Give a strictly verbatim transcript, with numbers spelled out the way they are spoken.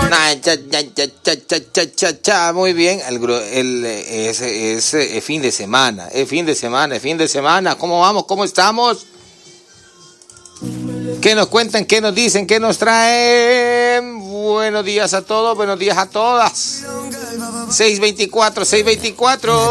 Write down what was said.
Nah, cha, cha, cha, cha, cha, cha, cha. Muy bien, el, el, es, es, es fin de semana, es fin de semana, es fin de semana. ¿Cómo vamos? ¿Cómo estamos? ¿Qué nos cuentan? ¿Qué nos dicen? ¿Qué nos traen? Buenos días a todos, buenos días a todas. seis veinticuatro, seis veinticuatro.